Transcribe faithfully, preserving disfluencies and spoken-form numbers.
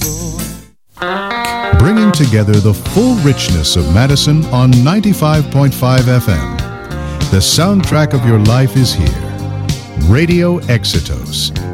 Bringing together the full richness of Madison on ninety-five point five F M. The soundtrack of your life is here. Radio Exitos.